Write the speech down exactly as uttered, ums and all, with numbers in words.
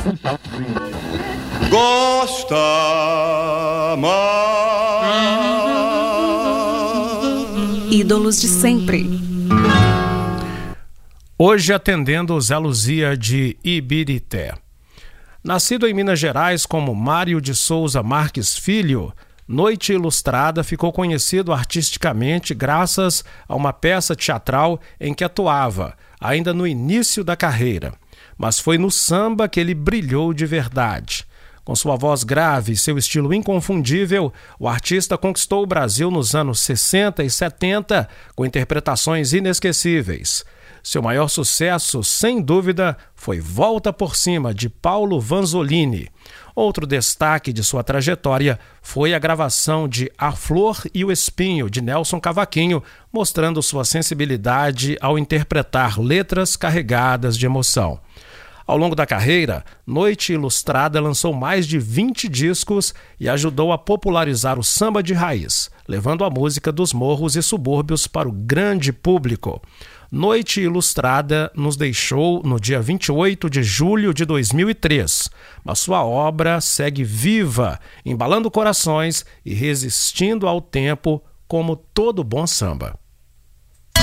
Gosta mais. Ídolos de sempre. Hoje atendendo Zé Luzia de Ibirité. Nascido em Minas Gerais como Mário de Souza Marques Filho, Noite Ilustrada ficou conhecido artisticamente graças a uma peça teatral em que atuava, ainda no início da carreira. Mas foi no samba que ele brilhou de verdade. Com sua voz grave e seu estilo inconfundível, o artista conquistou o Brasil nos anos sessenta e setenta com interpretações inesquecíveis. Seu maior sucesso, sem dúvida, foi Volta por Cima, de Paulo Vanzolini. Outro destaque de sua trajetória foi a gravação de A Flor e o Espinho, de Nelson Cavaquinho, mostrando sua sensibilidade ao interpretar letras carregadas de emoção. Ao longo da carreira, Noite Ilustrada lançou mais de vinte discos e ajudou a popularizar o samba de raiz, levando a música dos morros e subúrbios para o grande público. Noite Ilustrada nos deixou no dia vinte e oito de julho de dois mil e três, mas sua obra segue viva, embalando corações e resistindo ao tempo como todo bom samba.